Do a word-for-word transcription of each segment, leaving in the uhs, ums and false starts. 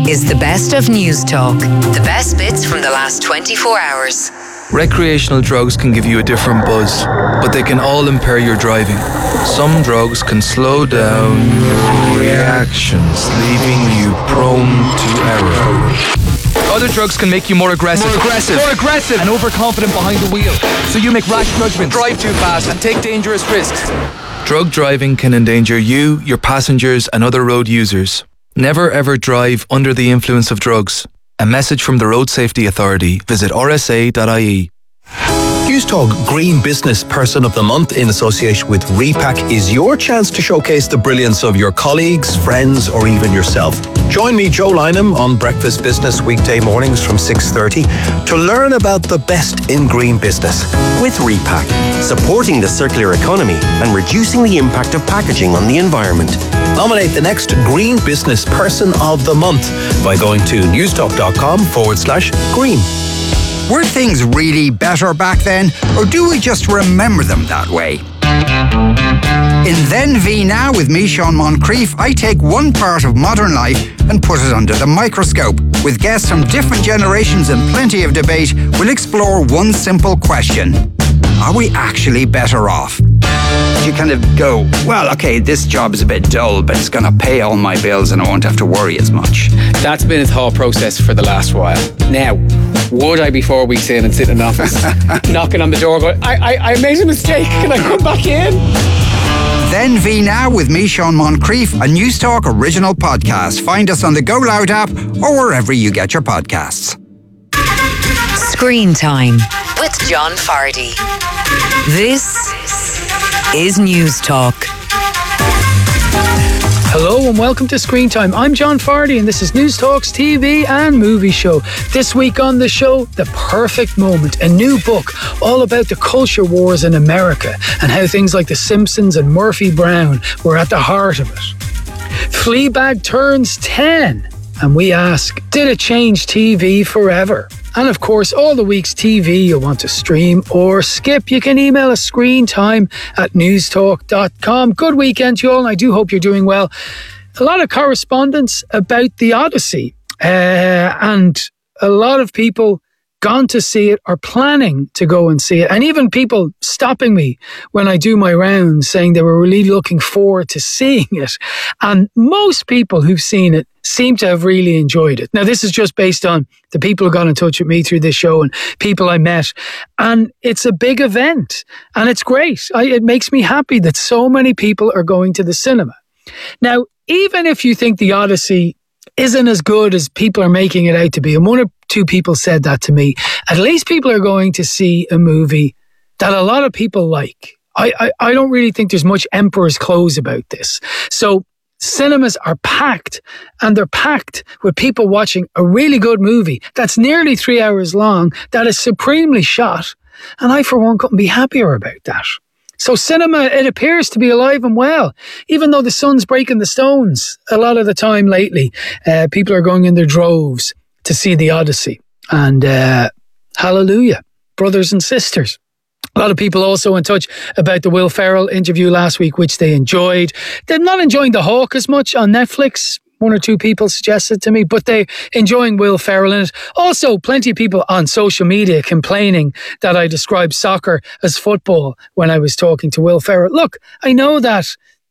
is the best of News Talk. The best bits from the last twenty-four hours. Recreational drugs can give you a different buzz, but they can all impair your driving. Some drugs can slow down your reactions, leaving you prone to error. Other drugs can make you more aggressive. More aggressive. More aggressive. And overconfident behind the wheel. So you make rash judgments, drive too fast, and take dangerous risks. Drug driving can endanger you, your passengers, and other road users. Never ever drive under the influence of drugs. A message from the Road Safety Authority. Visit r s a dot i e. News Talk Green Business Person of the Month in association with Repack is your chance to showcase the brilliance of your colleagues, friends, or even yourself. Join me, Joe Lynham, on Breakfast Business weekday mornings from six thirty to learn about the best in green business. With Repack, supporting the circular economy and reducing the impact of packaging on the environment. Nominate the next Green Business Person of the Month by going to newstalk.com forward slash green. Were things really better back then, or do we just remember them that way? In Then V Now with me, Sean Moncrief, I take one part of modern life and put it under the microscope. With guests from different generations and plenty of debate, we'll explore one simple question. Are we actually better off? You kind of go, well, okay, this job is a bit dull, but it's going to pay all my bills and I won't have to worry as much. That's been a thought process for the last while. Now, would I be four weeks in and sit in an office, knocking on the door going, I, I, I made a mistake, can I come back in? Then V Now with me, Sean Moncrief, a News Talk original podcast. Find us on the Go Loud app or wherever you get your podcasts. Screen Time with John Fardy. This is News Talk. Hello and welcome to Screen Time. I'm John Fardy and this is News Talk's T V and movie show. This week on the show, The Perfect Moment, a new book all about the culture wars in America and how things like The Simpsons and Murphy Brown were at the heart of it. Fleabag turns ten and we ask, did it change T V forever? And of course, all the week's T V you'll want to stream or skip, you can email us screentime at newstalk dot com. Good weekend to you all, and I do hope you're doing well. A lot of correspondence about The Odyssey, uh, and a lot of people gone to see it or planning to go and see it, and even people stopping me when I do my rounds saying they were really looking forward to seeing it. And most people who've seen it seem to have really enjoyed it. Now, this is just based on the people who got in touch with me through this show and people I met. And it's a big event and it's great. I, it makes me happy that so many people are going to the cinema. Now, even if you think The Odyssey isn't as good as people are making it out to be, and one or two people said that to me, at least people are going to see a movie that a lot of people like. I, I, I don't really think there's much emperor's clothes about this. So cinemas are packed, and they're packed with people watching a really good movie that's nearly three hours long, that is supremely shot, and I for one couldn't be happier about that. So cinema, it appears to be alive and well, even though the sun's breaking the stones a lot of the time lately. Uh, people are going in their droves to see The Odyssey, and uh, hallelujah, brothers and sisters. A lot of people also in touch about the Will Ferrell interview last week, which they enjoyed. They're not enjoying The Hawk as much on Netflix. One or two people suggested to me, but they're enjoying Will Ferrell in it. Also, plenty of people on social media complaining that I described soccer as football when I was talking to Will Ferrell. Look, I know that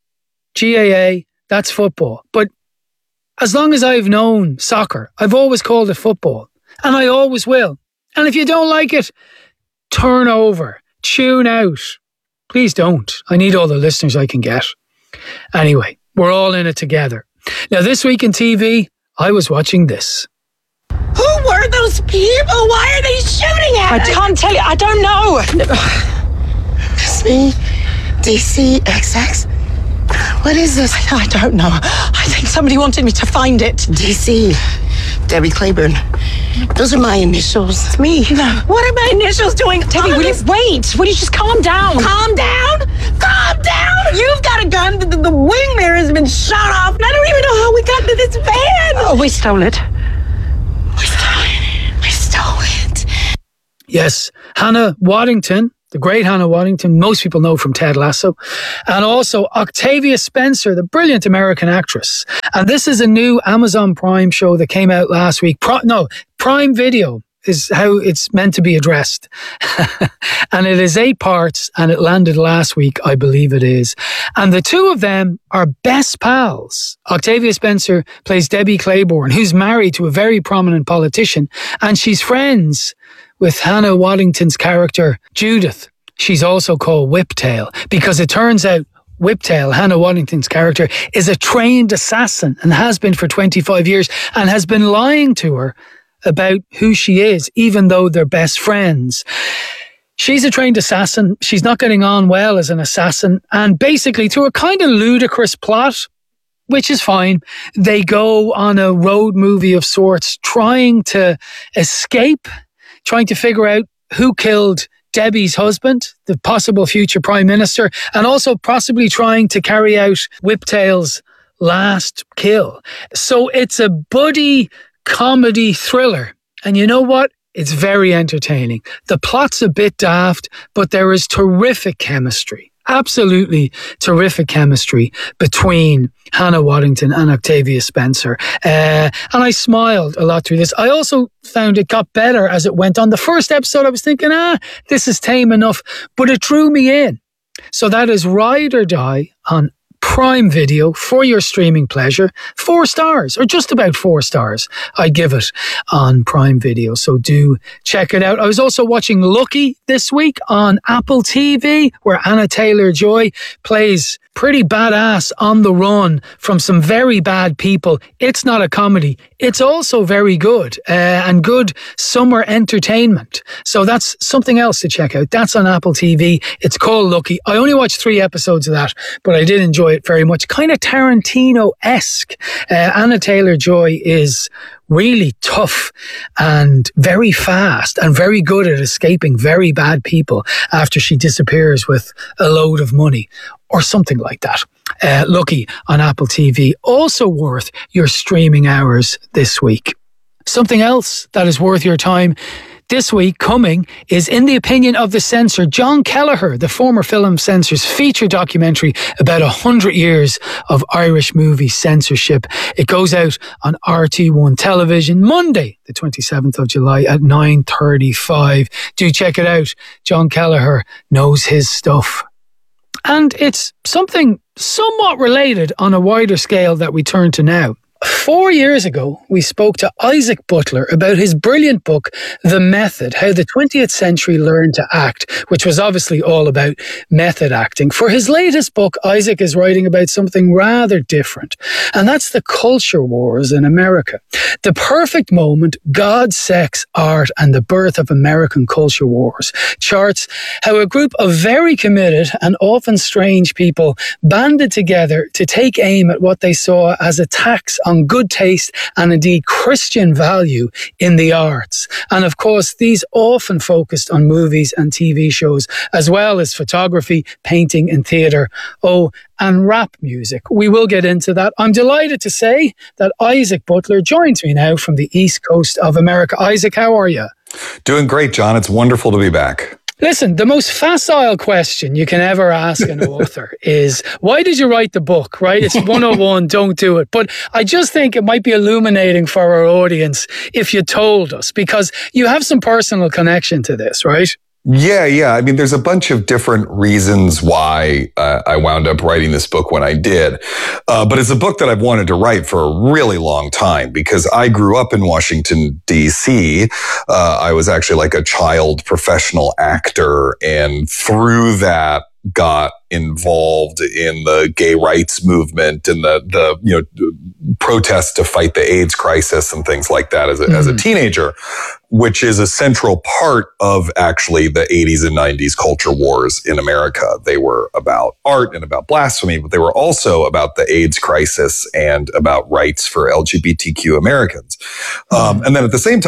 G A A, that's football, but as long as I've known soccer, I've always called it football, and I always will. And if you don't like it, turn over, tune out. Please don't. I need all the listeners I can get. Anyway, we're all in it together. Now, this week in T V, I was watching this. Who were those people? Why are they shooting at us? I can't tell you. I don't know. It's me, D C X X. What is this? I don't know. I think somebody wanted me to find it. D C, Debbie Claiborne. Those are my initials. It's me. No. What are my initials doing? Debbie, will you wait? Will you just calm down? Calm down? Calm down? You've got a gun. The, the, the wing mirror has been shot off. And I don't even know how we got into this van. Oh, we stole it. We stole it. We stole it. Yes, Hannah Waddington the great Hannah Waddington, most people know from Ted Lasso, and also Octavia Spencer, the brilliant American actress. And this is a new Amazon Prime show that came out last week. Pro- no, Prime Video is how it's meant to be addressed. And it is eight parts, and it landed last week, I believe it is. And the two of them are best pals. Octavia Spencer plays Debbie Claiborne, who's married to a very prominent politician, and she's friends with Hannah Waddington's character, Judith. She's also called Whiptail, because it turns out Whiptail, Hannah Waddington's character, is a trained assassin and has been for twenty-five years and has been lying to her about who she is, even though they're best friends. She's a trained assassin. She's not getting on well as an assassin. And basically, through a kind of ludicrous plot, which is fine, they go on a road movie of sorts, trying to escape, trying to figure out who killed Debbie's husband, the possible future prime minister, and also possibly trying to carry out Whiptail's last kill. So it's a buddy comedy thriller. And you know what? It's very entertaining. The plot's a bit daft, but there is terrific chemistry. Absolutely terrific chemistry between Hannah Waddington and Octavia Spencer. Uh, and I smiled a lot through this. I also found it got better as it went on. The first episode, I was thinking, ah, this is tame enough, but it drew me in. So that is Ride or Die on Prime Video for your streaming pleasure. Four stars, or just about four stars, I give it on Prime Video. So do check it out. I was also watching Lucky this week on Apple T V, where Anna Taylor-Joy plays pretty badass on the run from some very bad people. It's not a comedy. It's also very good uh, and good summer entertainment. So that's something else to check out. That's on Apple T V. It's called Lucky. I only watched three episodes of that, but I did enjoy it very much. Kind of Tarantino-esque. Uh, Anna Taylor-Joy is really tough and very fast and very good at escaping very bad people after she disappears with a load of money or something like that. Uh, Lucky on Apple T V. Also worth your streaming hours this week. Something else that is worth your time this week coming is In the Opinion of the Censor, John Kelleher, the former film censor's feature documentary about a hundred years of Irish movie censorship. It goes out on R T one television Monday, the twenty-seventh of July at nine thirty-five. Do check it out. John Kelleher knows his stuff. And it's something somewhat related on a wider scale that we turn to now. Four years ago, we spoke to Isaac Butler about his brilliant book, The Method, How the twentieth Century Learned to Act, which was obviously all about method acting. For his latest book, Isaac is writing about something rather different, and that's the culture wars in America. The Perfect Moment, God, Sex, Art, and the Birth of American Culture Wars charts how a group of very committed and often strange people banded together to take aim at what they saw as attacks on on good taste and indeed Christian value in the arts. And of course, these often focused on movies and T V shows, as well as photography, painting and theatre. Oh, and rap music. We will get into that. I'm delighted to say that Isaac Butler joins me now from the East Coast of America. Isaac, how are you? Doing great, John. It's wonderful to be back. Listen, the most facile question you can ever ask an author is, why did you write the book, right? It's one oh one, don't do it. But I just think it might be illuminating for our audience if you told us, because you have some personal connection to this, right? Yeah, yeah. I mean, there's a bunch of different reasons why uh, I wound up writing this book when I did. Uh, but it's a book that I've wanted to write for a really long time because I grew up in Washington, D C. Uh, I was actually like a child professional actor. And through that, got involved in the gay rights movement and the, the, you know, protests to fight the AIDS crisis and things like that as a, mm. as a teenager, which is a central part of actually the eighties and nineties culture wars in America. They were about art and about blasphemy, but they were also about the AIDS crisis and about rights for L G B T Q Americans. Mm. Um, and then at the same time,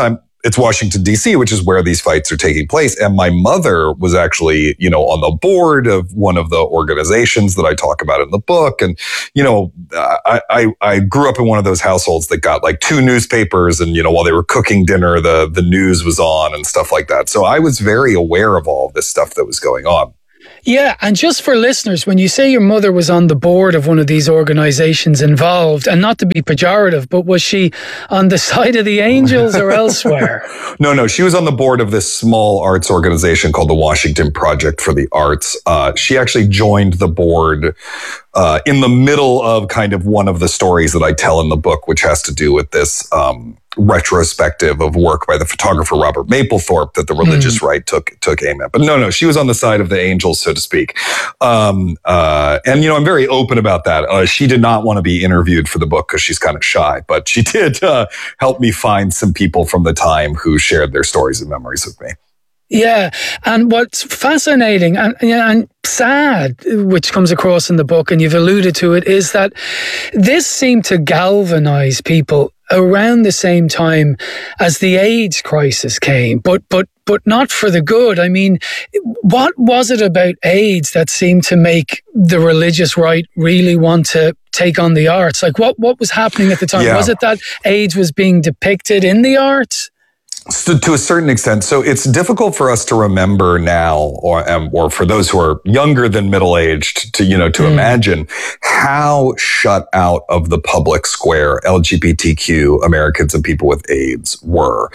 it's Washington, D C, which is where these fights are taking place. And my mother was actually, you know, on the board of one of the organizations that I talk about in the book. And, you know, I, I, I grew up in one of those households that got like two newspapers, and, you know, while they were cooking dinner, the, the news was on and stuff like that. So I was very aware of all of this stuff that was going on. Yeah, and just for listeners, when you say your mother was on the board of one of these organizations involved, and not to be pejorative, but was she on the side of the Angels or elsewhere? No, no, she was on the board of this small arts organization called the Washington Project for the Arts. Uh, she actually joined the board uh, in the middle of kind of one of the stories that I tell in the book, which has to do with this um, retrospective of work by the photographer Robert Mapplethorpe that the religious mm. right took took aim at. But no, no, she was on the side of the Angels, so to speak. Um, uh, and, you know, I'm very open about that. Uh, she did not want to be interviewed for the book because she's kind of shy, but she did uh, help me find some people from the time who shared their stories and memories with me. Yeah, and what's fascinating and, and sad, which comes across in the book, and you've alluded to it, is that this seemed to galvanize people around the same time as the AIDS crisis came, but but but not for the good. I mean, what was it about AIDS that seemed to make the religious right really want to take on the arts? Like, what, what was happening at the time? Yeah. Was it that AIDS was being depicted in the arts? So to a certain extent. So it's difficult for us to remember now, or um, or for those who are younger than middle-aged to, you know, to mm. imagine how shut out of the public square L G B T Q Americans and people with AIDS were.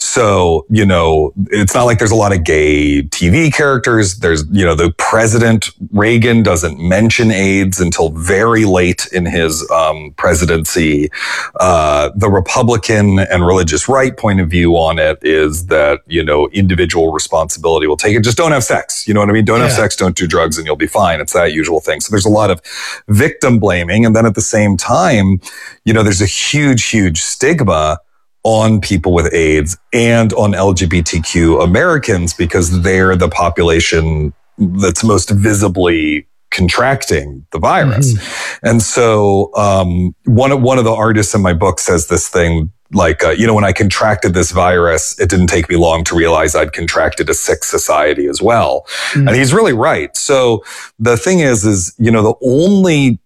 So, you know, it's not like there's a lot of gay T V characters. There's, you know, the president Reagan doesn't mention AIDS until very late in his um, presidency. Uh, the Republican and religious right point of view on it is that, you know, individual responsibility will take it. Just don't have sex. You know what I mean? Don't yeah. have sex, don't do drugs, and you'll be fine. It's that usual thing. So there's a lot of victim blaming. And then at the same time, you know, there's a huge, huge stigma on people with AIDS and on L G B T Q Americans because they're the population that's most visibly contracting the virus. Mm-hmm. And so um, one of, one of the artists in my book says this thing, like, uh, you know, when I contracted this virus, it didn't take me long to realize I'd contracted a sick society as well. Mm. And he's really right. So the thing is, is, you know, the only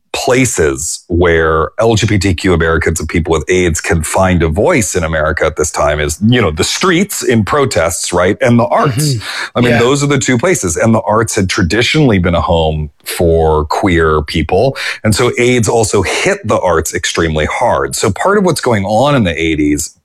places where L G B T Q Americans and people with AIDS can find a voice in America at this time is, you know, the streets in protests, right? And the arts. Mm-hmm. I mean, yeah. those are the two places. And the arts had traditionally been a home for queer people. And so AIDS also hit the arts extremely hard. So part of what's going on in the eighties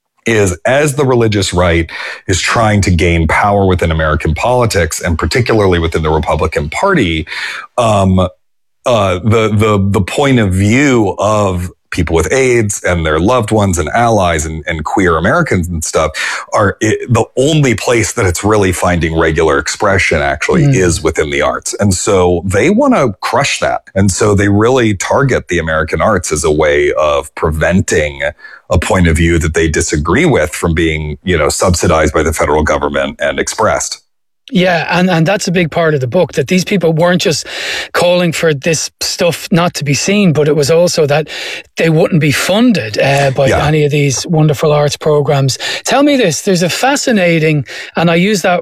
is as the religious right is trying to gain power within American politics, and particularly within the Republican Party, um, Uh, the, the, the point of view of people with AIDS and their loved ones and allies and, and queer Americans and stuff are it, the only place that it's really finding regular expression actually mm. is within the arts. And so they want to crush that. And so they really target the American arts as a way of preventing a point of view that they disagree with from being, you know, subsidized by the federal government and expressed. Yeah, and, and that's a big part of the book, that these people weren't just calling for this stuff not to be seen, but it was also that they wouldn't be funded uh, by yeah. any of these wonderful arts programs. Tell me this, there's a fascinating, and I use that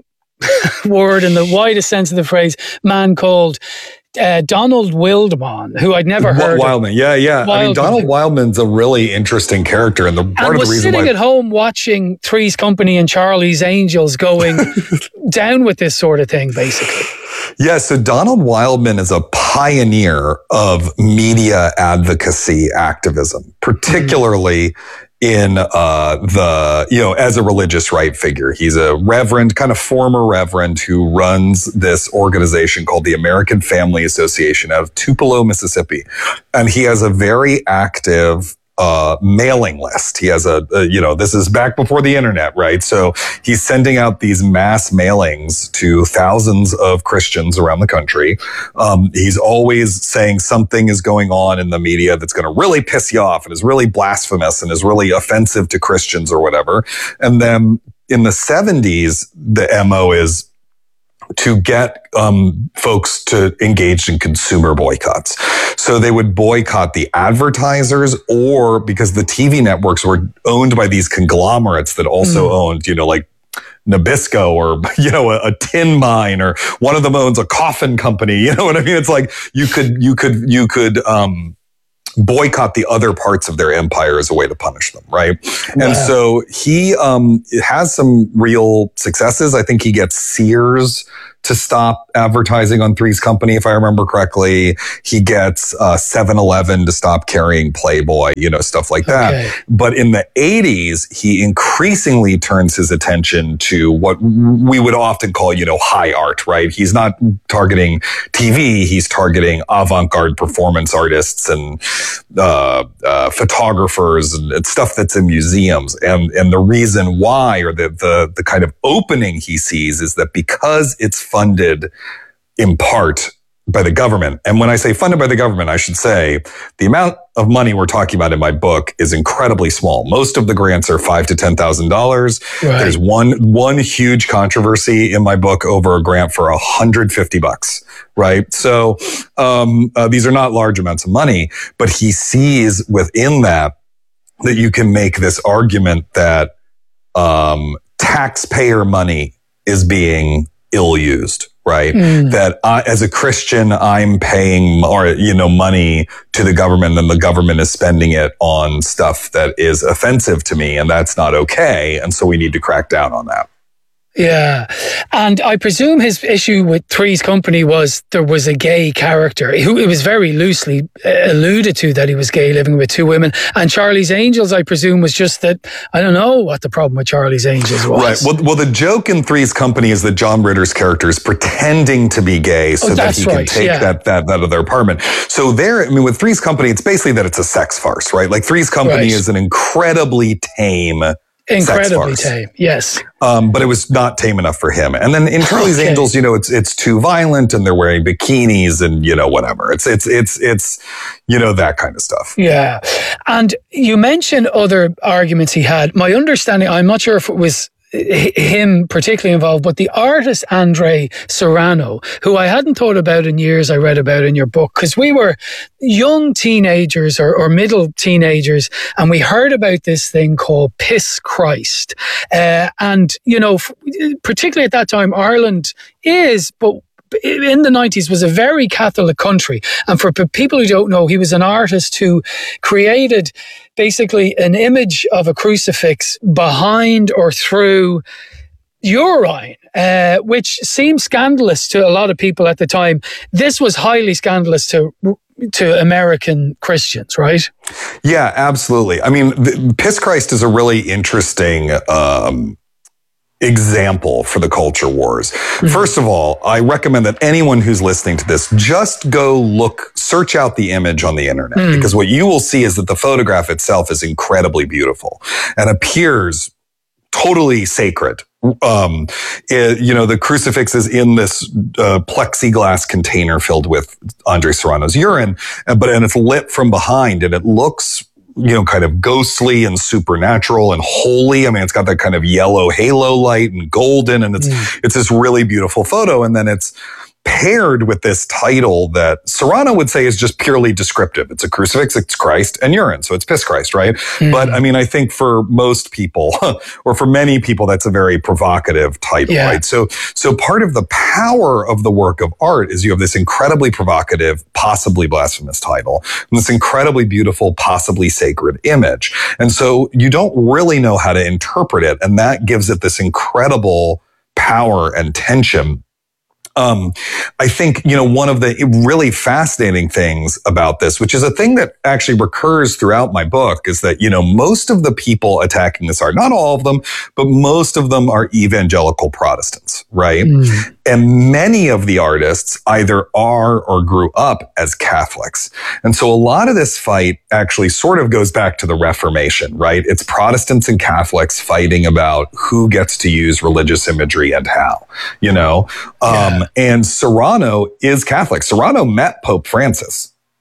word in the widest sense of the phrase, man called Uh, Donald Wildman, who I'd never heard Wildman, of. yeah, yeah. Wildman. I mean, Donald Wildman's a really interesting character, and the part and of the reason sitting why at home watching Three's Company and Charlie's Angels going down with this sort of thing, basically. Yeah, so Donald Wildman is a pioneer of media advocacy activism, particularly mm. in uh, the, you know, as a religious right figure. He's a reverend, kind of former reverend, who runs this organization called the American Family Association out of Tupelo, Mississippi. And he has a very active uh, mailing list. He has a, a, you know, this is back before the internet, right? So he's sending out these mass mailings to thousands of Christians around the country. Um, he's always saying something is going on in the media that's going to really piss you off and is really blasphemous and is really offensive to Christians or whatever. And then in the seventies, the M O is, to get um, folks to engage in consumer boycotts. So they would boycott the advertisers, or because the T V networks were owned by these conglomerates that also mm. owned, you know, like Nabisco or, you know, a, a tin mine, or one of them owns a coffin company. You know what I mean? It's like you could, you could, you could, um, boycott the other parts of their empire as a way to punish them, right? Wow. And so he um, has some real successes. I think he gets Sears to stop advertising on Three's Company, if I remember correctly. He gets uh, seven eleven to stop carrying Playboy, you know, stuff like that. Okay. But in the eighties, he increasingly turns his attention to what we would often call, you know, high art, right? He's not targeting T V. He's targeting avant-garde performance artists and uh, uh, photographers and, and stuff that's in museums. And and the reason why, or the, the the kind of opening he sees, is that because it's funded in part by the government. And when I say funded by the government, I should say the amount of money we're talking about in my book is incredibly small. Most of the grants are five to ten thousand dollars. Right. There's one one huge controversy in my book over a grant for a hundred fifty bucks. Right. So um, uh, these are not large amounts of money, but he sees within that that you can make this argument that um, taxpayer money is being ill-used, right? Mm. That I, as a Christian, I'm paying more, you know, money to the government, and the government is spending it on stuff that is offensive to me, and that's not okay. And so we need to crack down on that. Yeah. And I presume his issue with Three's Company was there was a gay character who it was very loosely alluded to that he was gay, living with two women. And Charlie's Angels, I presume, was just that, I don't know what the problem with Charlie's Angels was. Right. Well, well the joke in Three's Company is that John Ritter's character is pretending to be gay so oh, that he right. can take yeah. that, that, that other apartment. So there, I mean, with Three's Company, it's basically that it's a sex farce, right? Like Three's Company right. is an incredibly tame Incredibly tame, yes. Um, but it was not tame enough for him. And then in Charlie's okay. Angels, you know, it's it's too violent, and they're wearing bikinis, and you know, whatever. It's it's it's it's you know, that kind of stuff. Yeah. And you mentioned other arguments he had. My understanding, I'm not sure if it was him particularly involved, but the artist Andre Serrano, who I hadn't thought about in years, I read about in your book, because we were young teenagers or, or middle teenagers, and we heard about this thing called Piss Christ. Uh, and, you know, particularly at that time, Ireland is, but in the nineties was a very Catholic country. And for people who don't know, he was an artist who created basically an image of a crucifix behind or through urine, uh, which seemed scandalous to a lot of people at the time. This was highly scandalous to to American Christians, right? Yeah, absolutely. I mean, the, Piss Christ is a really interesting um example for the culture wars. Mm-hmm. First of all, I recommend that anyone who's listening to this just go look, search out the image on the internet, mm. because what you will see is that the photograph itself is incredibly beautiful and appears totally sacred. Um, it, you know, the crucifix is in this uh, plexiglass container filled with Andre Serrano's urine, but and it's lit from behind, and it looks, you know, kind of ghostly and supernatural and holy. I mean, it's got that kind of yellow halo light and golden, and it's, mm. it's this really beautiful photo. And then it's paired with this title that Serrano would say is just purely descriptive. It's a crucifix, it's Christ, and urine. So it's Piss Christ, right? Mm. But I mean, I think for most people, or for many people, that's a very provocative title, yeah. right? So, so part of the power of the work of art is you have this incredibly provocative, possibly blasphemous title, and this incredibly beautiful, possibly sacred image. And so you don't really know how to interpret it, and that gives it this incredible power and tension. Um, I think, you know, one of the really fascinating things about this, which is a thing that actually recurs throughout my book, is that, you know, most of the people attacking this art, not all of them, but most of them are evangelical Protestants, right? Mm. And many of the artists either are or grew up as Catholics. And so a lot of this fight actually sort of goes back to the Reformation, right? It's Protestants and Catholics fighting about who gets to use religious imagery and how, you know? Um, yeah. And Serrano is Catholic. Serrano met Pope Francis.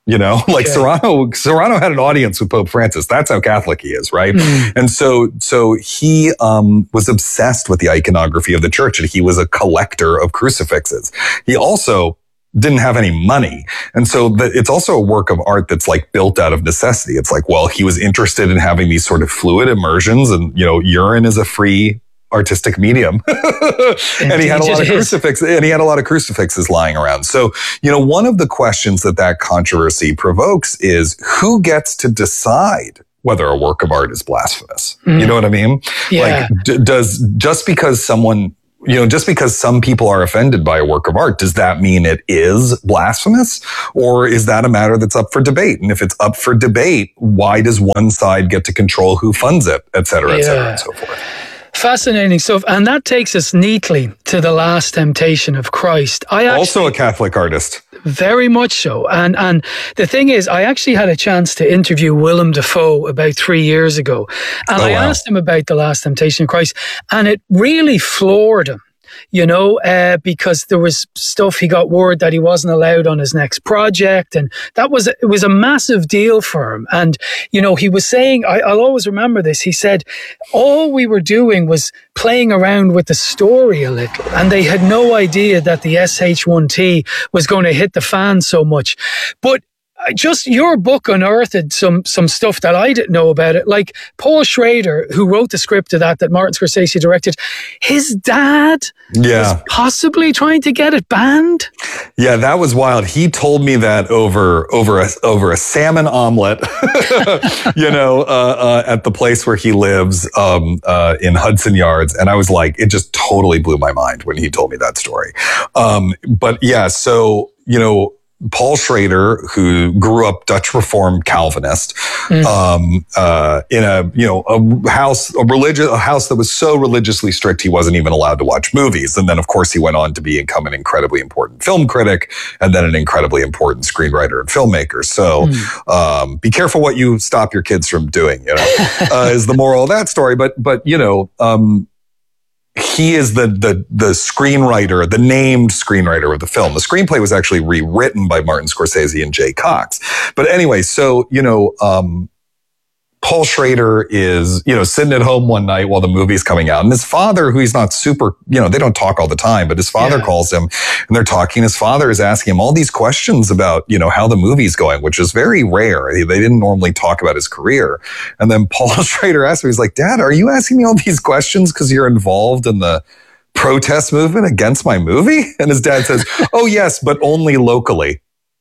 You know, like Okay. Serrano, Serrano had an audience with Pope Francis. That's how Catholic he is, right? Mm. And so, so he um, was obsessed with the iconography of the church, and he was a collector of crucifixes. He also didn't have any money. And so the, it's also a work of art that's like built out of necessity. It's like, well, he was interested in having these sort of fluid immersions, and, you know, urine is a free artistic medium. And he had a lot of crucifixes, and he had a lot of crucifixes lying around. So, you know, one of the questions that that controversy provokes is who gets to decide whether a work of art is blasphemous? Mm. You know what I mean? Yeah. Like, d- does, just because someone, you know, just because some people are offended by a work of art, does that mean it is blasphemous? Or is that a matter that's up for debate? And if it's up for debate, why does one side get to control who funds it, et cetera, et cetera, Yeah. and so forth? Fascinating stuff. And that takes us neatly to The Last Temptation of Christ. I actually, Also a Catholic artist. Very much so. And and the thing is, I actually had a chance to interview Willem Dafoe about three years ago. And Oh, I wow. asked him about The Last Temptation of Christ, and it really floored him. You know, uh, because there was stuff, he got word that he wasn't allowed on his next project. And that was, it was a massive deal for him. And, you know, he was saying, I, I'll always remember this. He said, all we were doing was playing around with the story a little. And they had no idea that the S H one T was going to hit the fan so much. But just your book unearthed some some stuff that I didn't know about it. Like Paul Schrader, who wrote the script of that, that Martin Scorsese directed, his dad Yeah. was possibly trying to get it banned. Yeah, that was wild. He told me that over over a over a salmon omelet, you know, uh, uh, at the place where he lives um, uh, in Hudson Yards, and I was like, it just totally blew my mind when he told me that story. Um, but yeah, so you know. Paul Schrader, who grew up Dutch Reformed Calvinist, mm. um, uh, in a, you know, a house, a religious, a house that was so religiously strict, he wasn't even allowed to watch movies. And then, of course, he went on to become an incredibly important film critic and then an incredibly important screenwriter and filmmaker. So, mm. um, be careful what you stop your kids from doing, you know, uh, is the moral of that story. But, but, you know, um, he is the, the, the screenwriter, the named screenwriter of the film. The screenplay was actually rewritten by Martin Scorsese and Jay Cox. But anyway, so, you know, um, Paul Schrader is, you know, sitting at home one night while the movie's coming out. And his father, who he's not super, you know, they don't talk all the time, but his father yeah. calls him and they're talking. His father is asking him all these questions about, you know, how the movie's going, which is very rare. They didn't normally talk about his career. And then Paul Schrader asked him, he's like, Dad, are you asking me all these questions because you're involved in the protest movement against my movie? And his dad says, oh, yes, but only locally.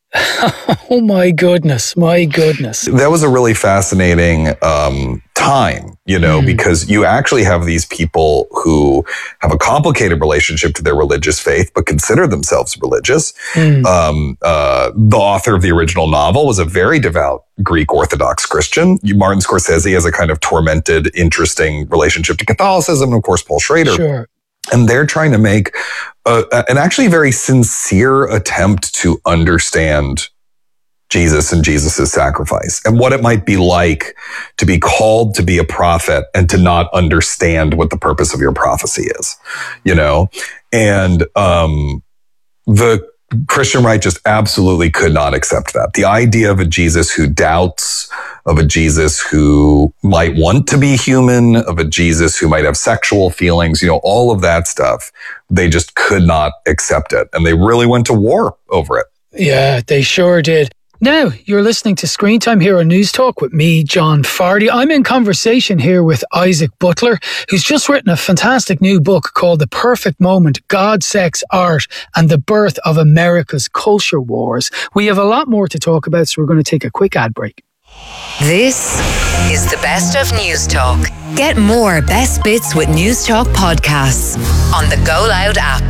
Oh my goodness, my goodness. That was a really fascinating um, time, you know, mm. because you actually have these people who have a complicated relationship to their religious faith, but consider themselves religious. Mm. Um, uh, the author of the original novel was a very devout Greek Orthodox Christian. Martin Scorsese has a kind of tormented, interesting relationship to Catholicism, and of course, Paul Schrader. Sure. And they're trying to make a, an actually very sincere attempt to understand Jesus and Jesus's sacrifice and what it might be like to be called to be a prophet and to not understand what the purpose of your prophecy is, you know? And, um, the Christian right just absolutely could not accept that. The idea of a Jesus who doubts, of a Jesus who might want to be human, of a Jesus who might have sexual feelings, you know, all of that stuff, they just could not accept it. And they really went to war over it. Yeah, they sure did. Now, you're listening to Screen Time here on News Talk with me, John Fardy. I'm in conversation here with Isaac Butler, who's just written a fantastic new book called The Perfect Moment, God, Sex, Art, and the Birth of America's Culture Wars. We have a lot more to talk about, so we're going to take a quick ad break. This is the best of News Talk. Get more best bits with News Talk podcasts on the Go Loud app.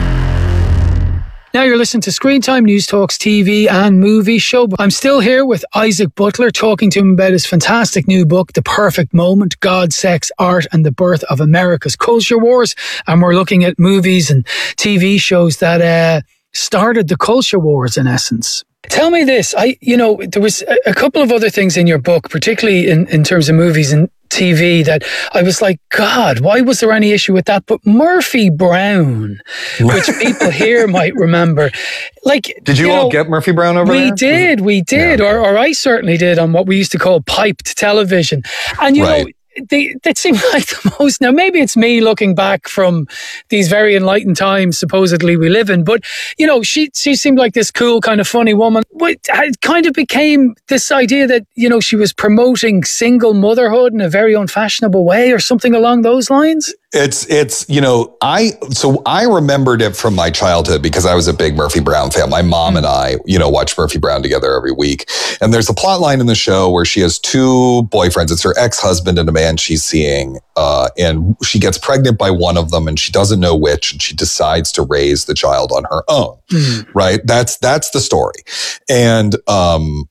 Now you're listening to Screen Time, News Talk's T V and movie show. I'm still here with Isaac Butler, talking to him about his fantastic new book, The Perfect Moment, God, Sex, Art, and the Birth of America's Culture Wars. And we're looking at movies and T V shows that uh, started the culture wars, in essence. Tell me this, I, you know, there was a, a couple of other things in your book, particularly in, in terms of movies, and T V that I was like, God, why was there any issue with that? But Murphy Brown, which people here might remember, like, did you, you all know, get Murphy Brown over we there? Did, we did, yeah. or, or I certainly did on what we used to call piped television. And you right. know, They, they seem like the most, now maybe it's me looking back from these very enlightened times supposedly we live in, but you know, she she seemed like this cool kind of funny woman. It kind of became this idea that, you know, she was promoting single motherhood in a very unfashionable way or something along those lines. It's, it's, you know, I, so I remembered it from my childhood because I was a big Murphy Brown fan. My mom mm. and I, you know, watch Murphy Brown together every week. And there's a plot line in the show where she has two boyfriends. It's her ex-husband and a man she's seeing. Uh, and she gets pregnant by one of them and she doesn't know which. And she decides to raise the child on her own. Mm. Right. That's, that's the story. And, um,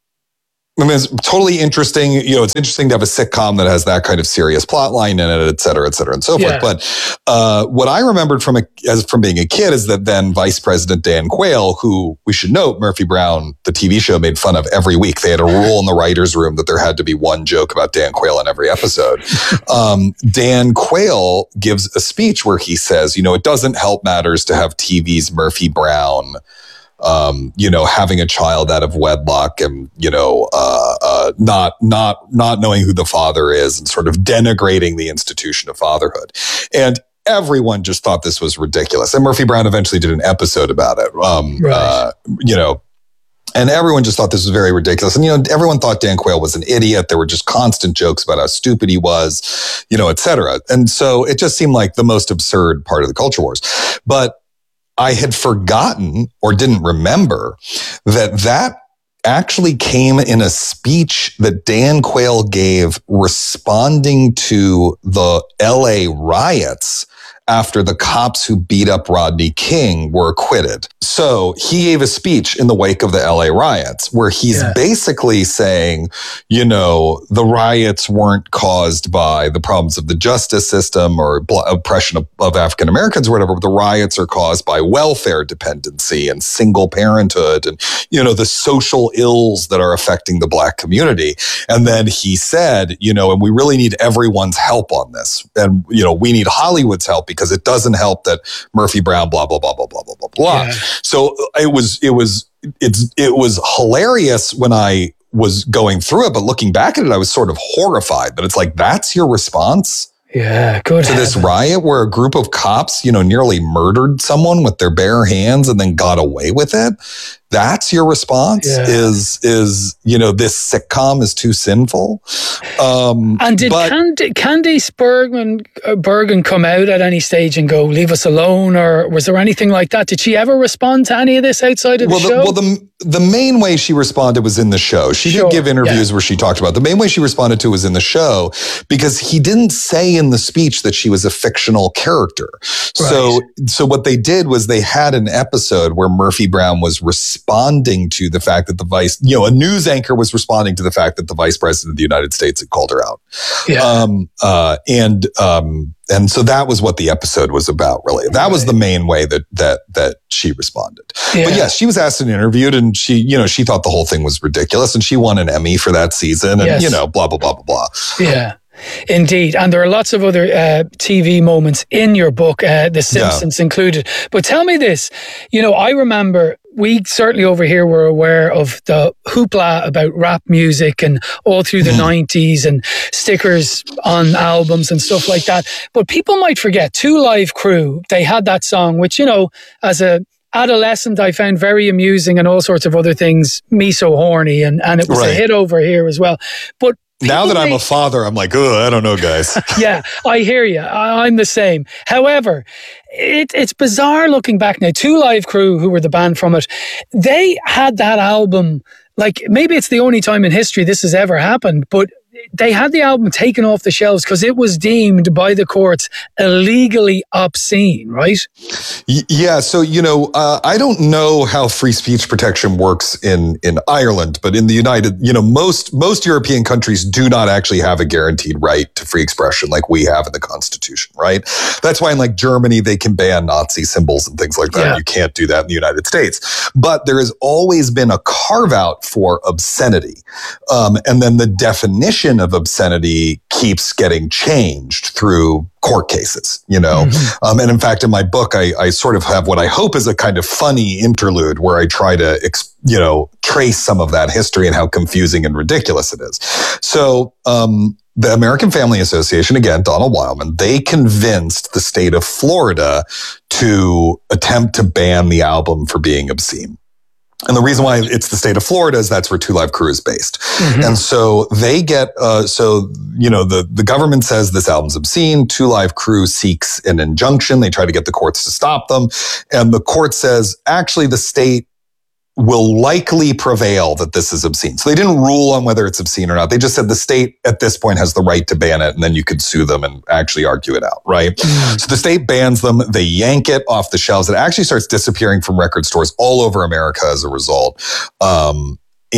I mean, it's totally interesting. You know, it's interesting to have a sitcom that has that kind of serious plot line in it, et cetera, et cetera, and so yeah. forth. But uh, what I remembered from a, as from being a kid is that then Vice President Dan Quayle, who we should note, Murphy Brown, the T V show, made fun of every week. They had a rule in the writers' room that there had to be one joke about Dan Quayle in every episode. um, Dan Quayle gives a speech where he says, you know, it doesn't help matters to have T V's Murphy Brown, Um, you know, having a child out of wedlock and, you know, uh, uh, not, not, not knowing who the father is and sort of denigrating the institution of fatherhood. And everyone just thought this was ridiculous. And Murphy Brown eventually did an episode about it. Um, right. uh, you know, and everyone just thought this was very ridiculous. And, you know, everyone thought Dan Quayle was an idiot. There were just constant jokes about how stupid he was, you know, et cetera. And so it just seemed like the most absurd part of the culture wars. But I had forgotten or didn't remember that that actually came in a speech that Dan Quayle gave responding to the L A riots after the cops who beat up Rodney King were acquitted. So he gave a speech in the wake of the L A riots where he's yeah. basically saying, you know, the riots weren't caused by the problems of the justice system or bl- oppression of, of African Americans or whatever, but the riots are caused by welfare dependency and single parenthood and, you know, the social ills that are affecting the Black community. And then he said, you know, and we really need everyone's help on this. And, you know, we need Hollywood's help because it doesn't help that Murphy Brown, blah, blah, blah, blah, blah, blah, blah, blah. Yeah. So it was, it was, it's, it was hilarious when I was going through it, but looking back at it, I was sort of horrified that it's like, that's your response? Yeah, good. To this riot where a group of cops, you know, nearly murdered someone with their bare hands and then got away with it. That's your response yeah. is, is, you know, this sitcom is too sinful. Um, and did but, Candy, Candice Bergen, uh, Bergen come out at any stage and go, leave us alone? Or was there anything like that? Did she ever respond to any of this outside of the well, show? The, well, the, the main way she responded was in the show. She sure, did give interviews yeah. where she talked about it. The main way she responded to was in the show because he didn't say in the speech that she was a fictional character. Right. So, so what they did was they had an episode where Murphy Brown was responding responding to the fact that the vice, you know, a news anchor was responding to the fact that the vice president of the United States had called her out. Yeah. Um, uh, and, um, and so that was what the episode was about, really. That was the main way that, that, that she responded. Yeah. But yes, she was asked and interviewed and she, you know, she thought the whole thing was ridiculous and she won an Emmy for that season and, yes. you know, blah, blah, blah, blah, blah. Yeah. Indeed. And there are lots of other uh, T V moments in your book, uh, The Simpsons yeah. included. But tell me this, you know, I remember we certainly over here were aware of the hoopla about rap music and all through the mm. nineties and stickers on albums and stuff like that. But people might forget, Two Live Crew, they had that song, which, you know, as a adolescent, I found very amusing and all sorts of other things, Me So Horny, and, and it was right. a hit over here as well. But now that I'm a father, I'm like, oh, I don't know, guys. Yeah, I hear you. I, I'm the same. However, it, it's bizarre looking back now. Two Live Crew, who were the band from it, they had that album, like maybe it's the only time in history this has ever happened, but they had the album taken off the shelves because it was deemed by the courts illegally obscene, right? Yeah. So, you know, uh, I don't know how free speech protection works in, in Ireland, but in the United, you know, most, most European countries do not actually have a guaranteed right to free expression like we have in the Constitution, right? That's why in like Germany, they can ban Nazi symbols and things like that. Yeah. You can't do that in the United States. But there has always been a carve out for obscenity. Um, and then the definition of obscenity keeps getting changed through court cases, you know? Mm-hmm. Um, and in fact, in my book, I, I sort of have what I hope is a kind of funny interlude where I try to, you know, trace some of that history and how confusing and ridiculous it is. So, um, the American Family Association, again, Donald Wildman, they convinced the state of Florida to attempt to ban the album for being obscene. And the reason why it's the state of Florida is that's where Two Live Crew is based. Mm-hmm. And so they get, uh, so, you know, the, the government says this album's obscene. Two Live Crew seeks an injunction. They try to get the courts to stop them. And the court says, actually, the state will likely prevail that this is obscene. So they didn't rule on whether it's obscene or not. They just said the state at this point has the right to ban it, and then you could sue them and actually argue it out, right? Mm. So the state bans them. They yank it off the shelves. It actually starts disappearing from record stores all over America as a result. Um,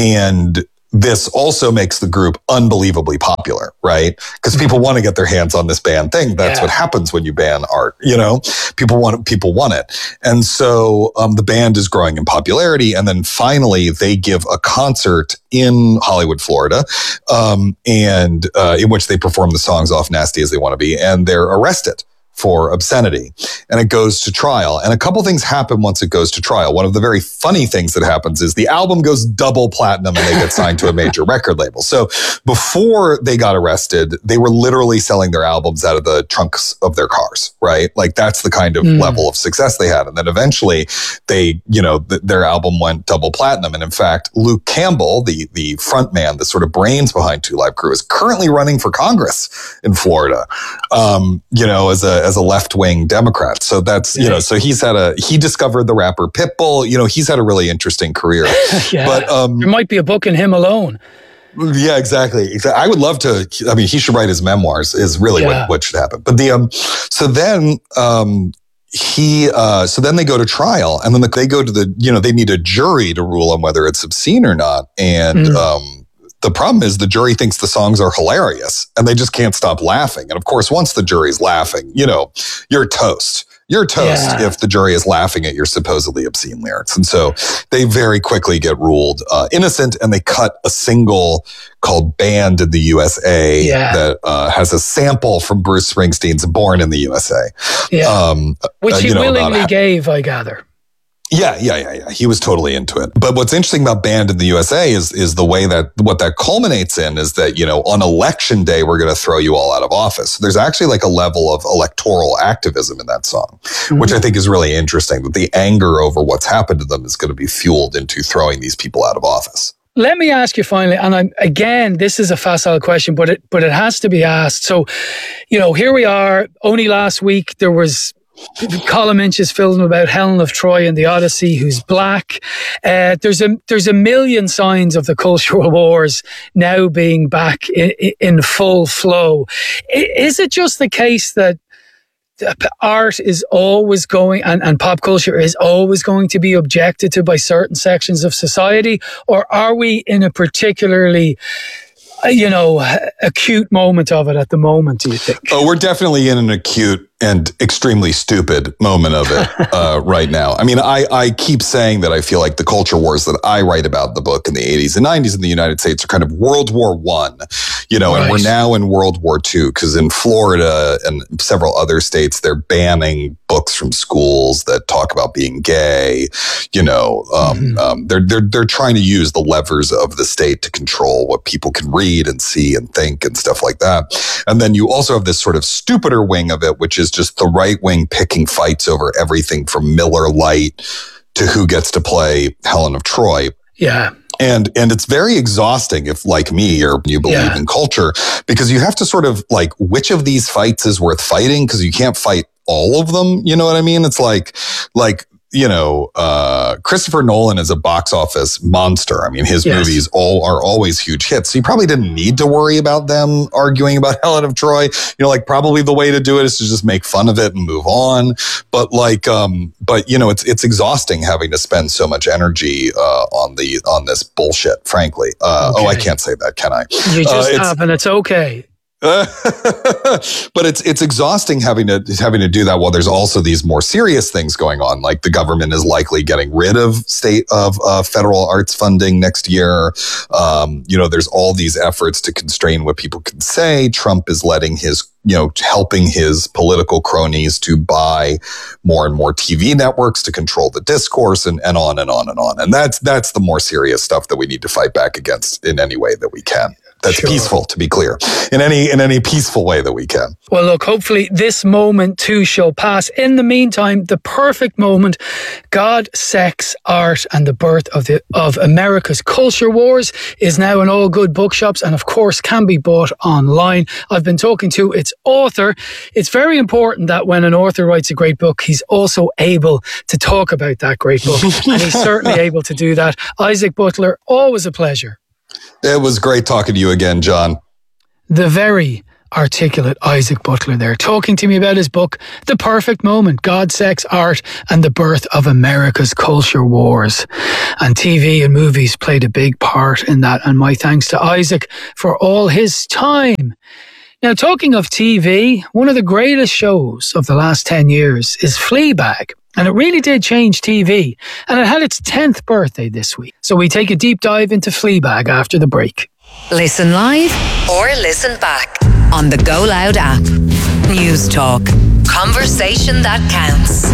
and this also makes the group unbelievably popular, right? Because people want to get their hands on this banned thing. That's yeah. what happens when you ban art, you know? People want it, people want it. And so um, the band is growing in popularity. And then finally, they give a concert in Hollywood, Florida, um, and uh, in which they perform the songs Off Nasty As They Want to Be, and they're arrested for obscenity, and it goes to trial. And a couple things happen once it goes to trial. One of the very funny things that happens is the album goes double platinum and they get signed to a major record label. So before they got arrested, they were literally selling their albums out of the trunks of their cars, right? Like that's the kind of mm. level of success they had. And then eventually they, you know, th- their album went double platinum. And in fact, Luke Campbell, the, the front man, the sort of brains behind Two Live Crew, is currently running for Congress in Florida, um, you know, as a, as a left-wing Democrat. So that's, you know, so he's had a, he discovered the rapper Pitbull, you know, he's had a really interesting career. yeah. But, um, there might be a book in him alone. Yeah, exactly. I would love to, I mean, he should write his memoirs is really yeah. what, what should happen. But the, um, so then, um, he, uh, so then they go to trial, and then the, they go to the, you know, they need a jury to rule on whether it's obscene or not. And, mm. um, the problem is the jury thinks the songs are hilarious and they just can't stop laughing. And of course, once the jury's laughing, you know, you're toast. You're toast yeah. if the jury is laughing at your supposedly obscene lyrics. And so they very quickly get ruled uh, innocent, and they cut a single called Banned in the U S A yeah. that uh, has a sample from Bruce Springsteen's Born in the U S A. Yeah. Um, Which uh, he know, willingly about, gave, I gather. Yeah, yeah, yeah, yeah. He was totally into it. But what's interesting about Banned in the U S A is is the way that what that culminates in is that, you know, on election day, we're going to throw you all out of office. So there's actually like a level of electoral activism in that song, mm-hmm. which I think is really interesting, that the anger over what's happened to them is going to be fueled into throwing these people out of office. Let me ask you finally, and I'm, again, this is a facile question, but it, but it has to be asked. So, you know, here we are. Only last week there was Colin Minch's film about Helen of Troy and the Odyssey, who's black. Uh, there's a there's a million signs of the cultural wars now being back in, in full flow. Is it just the case that art is always going and, and pop culture is always going to be objected to by certain sections of society, or are we in a particularly, you know, acute moment of it at the moment, do you think? Oh, we're definitely in an acute and extremely stupid moment of it uh, right now. I mean, I, I keep saying that I feel like the culture wars that I write about in the book in the eighties and nineties in the United States are kind of World War One, you know, right. and we're now in World War Two, because in Florida and several other states, they're banning books from schools that talk about being gay. You know, um, mm-hmm. um, they're they're they're trying to use the levers of the state to control what people can read and see and think and stuff like that. And then you also have this sort of stupider wing of it, which is just the right wing picking fights over everything from Miller Lite to who gets to play Helen of Troy. Yeah. And and it's very exhausting if, like me, or you believe yeah. in culture, because you have to sort of like, which of these fights is worth fighting? Because you can't fight all of them. You know what I mean? It's like, like, you know, uh, Christopher Nolan is a box office monster. I mean, his yes. movies all are always huge hits. So you probably didn't need to worry about them arguing about Helen of Troy. You know, like probably the way to do it is to just make fun of it and move on. But like, um, but you know, it's it's exhausting having to spend so much energy uh, on the on this bullshit. Frankly, uh, okay. oh, I can't say that, can I? You just uh, have, and it's okay. But it's it's exhausting having to having to do that while there's also these more serious things going on, like the government is likely getting rid of state of uh, federal arts funding next year. Um, you know, there's all these efforts to constrain what people can say. Trump is letting his you know, helping his political cronies to buy more and more T V networks to control the discourse, and, and on and on and on. And that's that's the more serious stuff that we need to fight back against in any way that we can. That's sure. Peaceful, to be clear, in any in any peaceful way that we can. Well, look, hopefully this moment too shall pass. In the meantime, the perfect moment: God, Sex, Art, and the Birth of the of America's Culture Wars is now in all good bookshops, and of course can be bought online. I've been talking to its author. It's very important that when an author writes a great book, he's also able to talk about that great book, and he's certainly able to do that. Isaac Butler, always a pleasure. It was great talking to you again, John. The very articulate Isaac Butler there, talking to me about his book, The Perfect Moment, God, Sex, Art, and the Birth of America's Culture Wars. And T V and movies played a big part in that, and my thanks to Isaac for all his time. Now, talking of T V, one of the greatest shows of the last ten years is Fleabag. And it really did change T V. And it had its tenth birthday this week. So we take a deep dive into Fleabag after the break. Listen live or listen back on the Go Loud app. News Talk. Conversation that counts.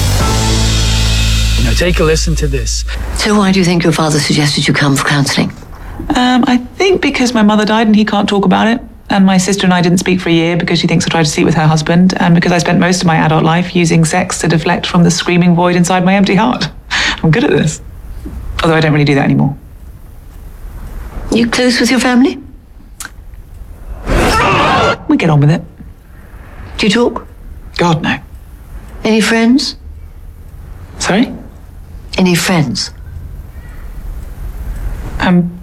Now take a listen to this. So why do you think your father suggested you come for counselling? Um, I think because my mother died and he can't talk about it. And my sister and I didn't speak for a year because she thinks I tried to sleep with her husband, and because I spent most of my adult life using sex to deflect from the screaming void inside my empty heart. I'm good at this. Although I don't really do that anymore. You close with your family? We get on with it. Do you talk? God, no. Any friends? Sorry? Any friends? Um,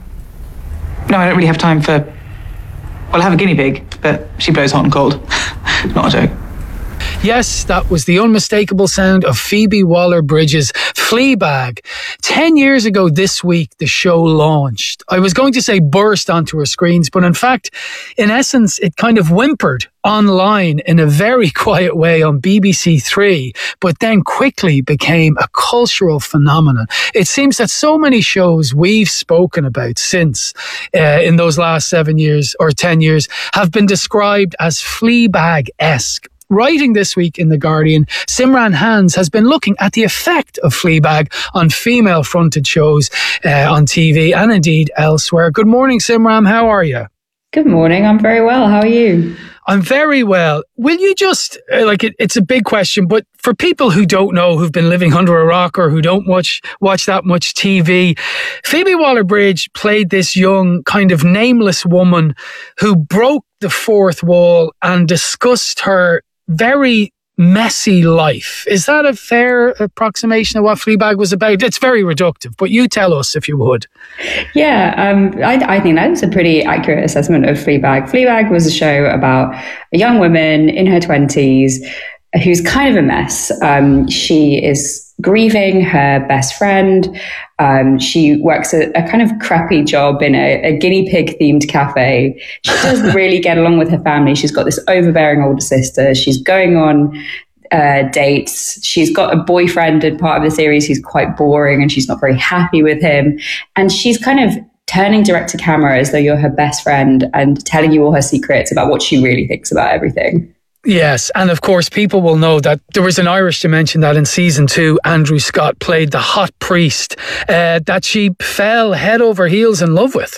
no, I don't really have time for... Well, I have a guinea pig, but she blows hot and cold. Not a joke. Yes, that was the unmistakable sound of Phoebe Waller-Bridge's Fleabag. Ten years ago this week, the show launched. I was going to say burst onto our screens, but in fact, in essence, it kind of whimpered online in a very quiet way on B B C Three, but then quickly became a cultural phenomenon. It seems that so many shows we've spoken about since uh, in those last seven years or ten years have been described as Fleabag-esque. Writing this week in The Guardian, Simran Hans has been looking at the effect of Fleabag on female-fronted shows uh, on T V and indeed elsewhere. Good morning, Simran. How are you? Good morning. I'm very well. How are you? I'm very well. Will you just, uh, like, it, it's a big question, but for people who don't know, who've been living under a rock or who don't watch, watch that much T V, Phoebe Waller-Bridge played this young, kind of nameless woman who broke the fourth wall and discussed her very messy life. Is that a fair approximation of what Fleabag was about? It's very reductive, but you tell us if you would. Yeah, um, I, I think that's a pretty accurate assessment of Fleabag. Fleabag was a show about a young woman in her twenties who's kind of a mess. Um, she is grieving her best friend. Um, she works a, a kind of crappy job in a, a guinea pig themed cafe. She doesn't really get along with her family. She's got this overbearing older sister. She's going on uh, dates. She's got a boyfriend in part of the series who's quite boring and she's not very happy with him. And she's kind of turning direct to camera as though you're her best friend and telling you all her secrets about what she really thinks about everything. Yes, and of course people will know that there was an Irish dimension that in season two, Andrew Scott played the hot priest uh, that she fell head over heels in love with.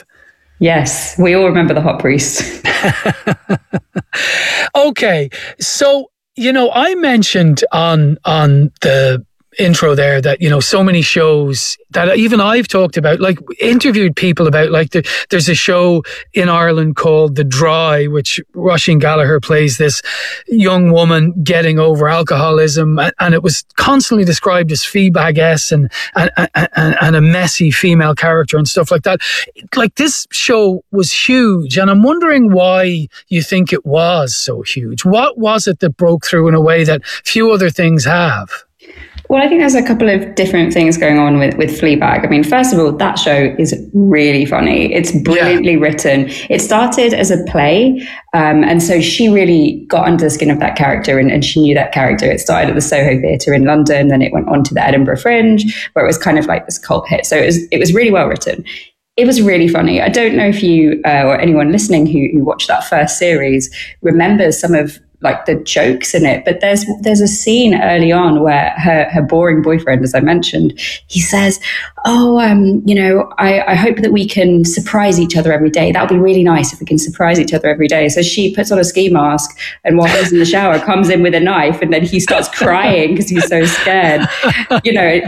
Yes, we all remember the hot priest. Okay, so, you know, I mentioned on on the intro there that, you know, so many shows that even I've talked about, like interviewed people about, like the, there's a show in Ireland called The Dry, which Roisin Gallagher plays this young woman getting over alcoholism, and, and it was constantly described as Fleabag-esque and, and, and, and a messy female character and stuff like that. Like, this show was huge, and I'm wondering why you think it was so huge. What was it that broke through in a way that few other things have? Well, I think there's a couple of different things going on with, with Fleabag. I mean, first of all, that show is really funny. It's brilliantly yeah. written. It started as a play. Um, and so she really got under the skin of that character and, and she knew that character. It started at the Soho Theatre in London. Then it went on to the Edinburgh Fringe, where it was kind of like this cult hit. So it was, it was really well written. It was really funny. I don't know if you uh, or anyone listening who, who watched that first series remembers some of like the jokes in it, but there's there's a scene early on where her her boring boyfriend, as I mentioned, he says, oh, um, you know, I, I hope that we can surprise each other every day. That would be really nice if we can surprise each other every day. So she puts on a ski mask and while he's in the shower comes in with a knife and then he starts crying because he's so scared. You know,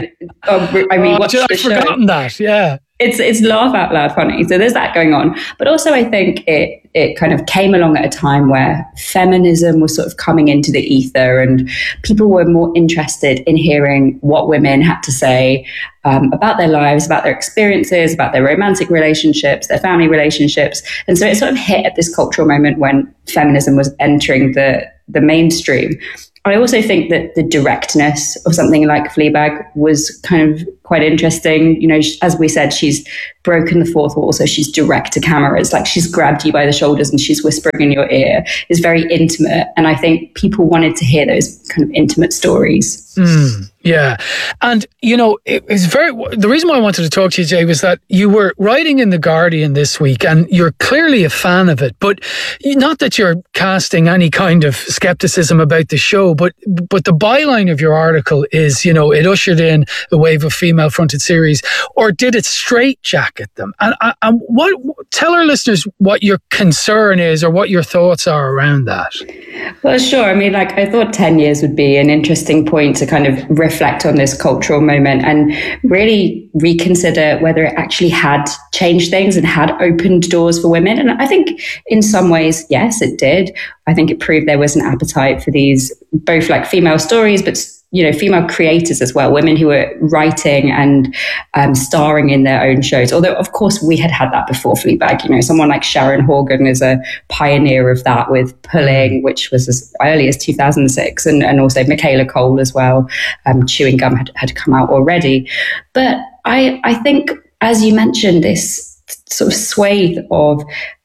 I mean, oh, watch I've the show. forgotten that, yeah. It's it's laugh out loud funny. So there's that going on. But also I think it it kind of came along at a time where feminism was sort of coming into the ether and people were more interested in hearing what women had to say um, about their lives, about their experiences, about their romantic relationships, their family relationships. And so it sort of hit at this cultural moment when feminism was entering the the mainstream. I also think that the directness of something like Fleabag was kind of quite interesting. You know, as we said, she's broken the fourth wall, so she's direct to camera. It's like she's grabbed you by the shoulders and she's whispering in your ear. It's very intimate. And I think people wanted to hear those kind of intimate stories. Mm, yeah. And, you know, it was very, the reason why I wanted to talk to you, Jay, was that you were writing in The Guardian this week and you're clearly a fan of it, but not that you're casting any kind of skepticism about the show, but, but the byline of your article is, you know, it ushered in a wave of female fronted series, or did it straitjacket them? And, and what, tell our listeners what your concern is or what your thoughts are around that. Well, sure. I mean, like, I thought ten years would be an interesting point to kind of reflect on this cultural moment and really reconsider whether it actually had changed things and had opened doors for women. And I think in some ways, yes, it did. I think it proved there was an appetite for these, both like female stories, but you know, female creators as well, women who were writing and um, starring in their own shows. Although, of course, we had had that before Fleabag. You know, someone like Sharon Horgan is a pioneer of that with Pulling, which was as early as two thousand six, and, and also Michaela Cole as well. Um, Chewing Gum had, had come out already. But I, I think, as you mentioned, this sort of swathe of